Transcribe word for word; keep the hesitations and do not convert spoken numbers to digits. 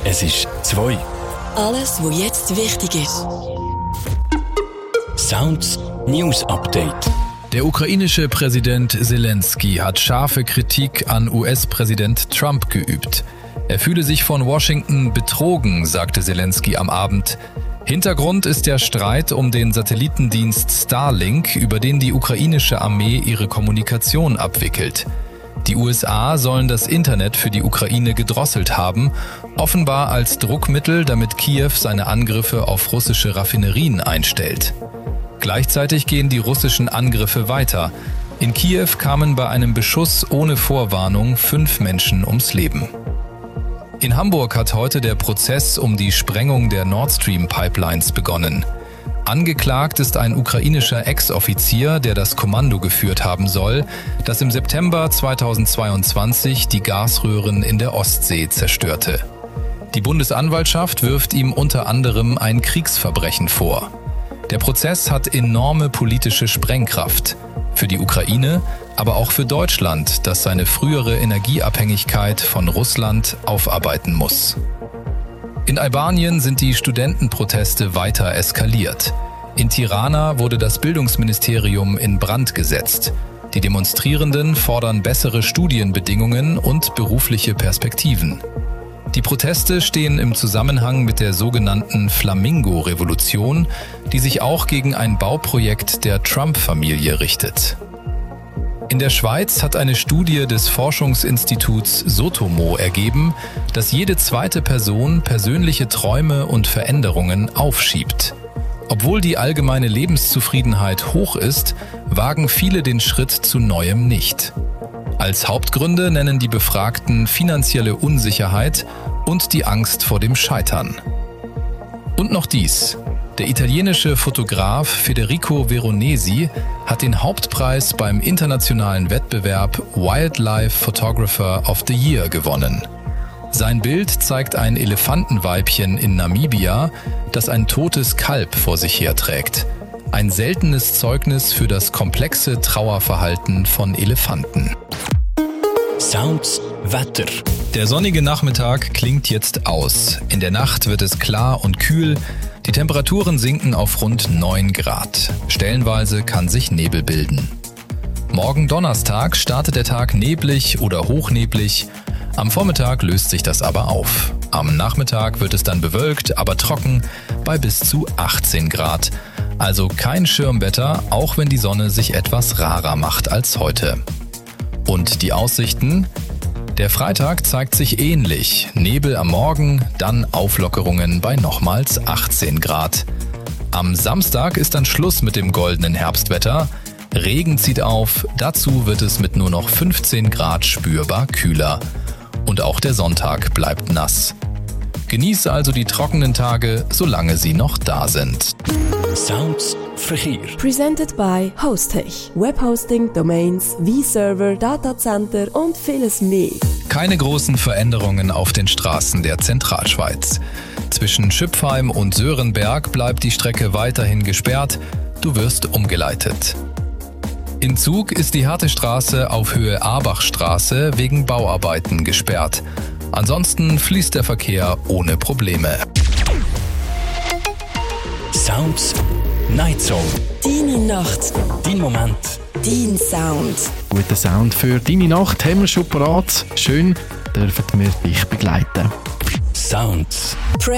Es ist zwei. Alles, was jetzt wichtig ist. Sounds News Update. Der ukrainische Präsident Zelensky hat scharfe Kritik an U S-Präsident Trump geübt. Er fühle sich von Washington betrogen, sagte Zelensky am Abend. Hintergrund ist der Streit um den Satellitendienst Starlink, über den die ukrainische Armee ihre Kommunikation abwickelt. Die U S A sollen das Internet für die Ukraine gedrosselt haben, offenbar als Druckmittel, damit Kiew seine Angriffe auf russische Raffinerien einstellt. Gleichzeitig gehen die russischen Angriffe weiter. In Kiew kamen bei einem Beschuss ohne Vorwarnung fünf Menschen ums Leben. In Hamburg hat heute der Prozess um die Sprengung der Nord Stream Pipelines begonnen. Angeklagt ist ein ukrainischer Ex-Offizier, der das Kommando geführt haben soll, das im September zweitausendzweiundzwanzig die Gasröhren in der Ostsee zerstörte. Die Bundesanwaltschaft wirft ihm unter anderem ein Kriegsverbrechen vor. Der Prozess hat enorme politische Sprengkraft. Für die Ukraine, aber auch für Deutschland, das seine frühere Energieabhängigkeit von Russland aufarbeiten muss. In Albanien sind die Studentenproteste weiter eskaliert. In Tirana wurde das Bildungsministerium in Brand gesetzt. Die Demonstrierenden fordern bessere Studienbedingungen und berufliche Perspektiven. Die Proteste stehen im Zusammenhang mit der sogenannten Flamingo-Revolution, die sich auch gegen ein Bauprojekt der Trump-Familie richtet. In der Schweiz hat eine Studie des Forschungsinstituts Sotomo ergeben, dass jede zweite Person persönliche Träume und Veränderungen aufschiebt. Obwohl die allgemeine Lebenszufriedenheit hoch ist, wagen viele den Schritt zu Neuem nicht. Als Hauptgründe nennen die Befragten finanzielle Unsicherheit und die Angst vor dem Scheitern. Und noch dies. Der italienische Fotograf Federico Veronesi hat den Hauptpreis beim internationalen Wettbewerb Wildlife Photographer of the Year gewonnen. Sein Bild zeigt ein Elefantenweibchen in Namibia, das ein totes Kalb vor sich herträgt. Ein seltenes Zeugnis für das komplexe Trauerverhalten von Elefanten. Sounds Wetter. Der sonnige Nachmittag klingt jetzt aus. In der Nacht wird es klar und kühl. Die Temperaturen sinken auf rund neun Grad. Stellenweise kann sich Nebel bilden. Morgen Donnerstag startet der Tag neblig oder hochneblig. Am Vormittag löst sich das aber auf. Am Nachmittag wird es dann bewölkt, aber trocken bei bis zu achtzehn Grad. Also kein Schirmwetter, auch wenn die Sonne sich etwas rarer macht als heute. Und die Aussichten? Der Freitag zeigt sich ähnlich. Nebel am Morgen, dann Auflockerungen bei nochmals achtzehn Grad. Am Samstag ist dann Schluss mit dem goldenen Herbstwetter. Regen zieht auf, dazu wird es mit nur noch fünfzehn Grad spürbar kühler. Und auch der Sonntag bleibt nass. Genieße also die trockenen Tage, solange sie noch da sind. Sounds Verkehr. Presented by Hostech. Webhosting, Domains, V-Server, Datacenter und vieles mehr. Keine großen Veränderungen auf den Straßen der Zentralschweiz. Zwischen Schüpfheim und Sörenberg bleibt die Strecke weiterhin gesperrt. Du wirst umgeleitet. In Zug ist die Härtestraße auf Höhe Abachstraße wegen Bauarbeiten gesperrt. Ansonsten fließt der Verkehr ohne Probleme. Sounds Night Zone. Deine Nacht. Dein Moment. Dein Sound. Guten Sound für deine Nacht haben wir schon parat. Schön, dürfen wir dich begleiten. Sounds.